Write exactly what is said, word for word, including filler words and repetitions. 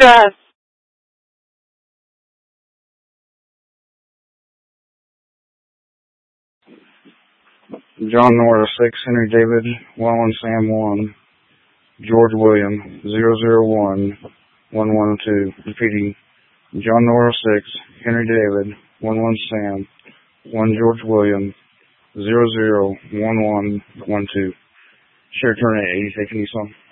address. John Norris six, Henry David, one one Sam one, George William zero zero one one one two. Repeating, John Norris six, Henry David, one one Sam, one George William zero zero one one one two. Share turn at eighty-six Nissan.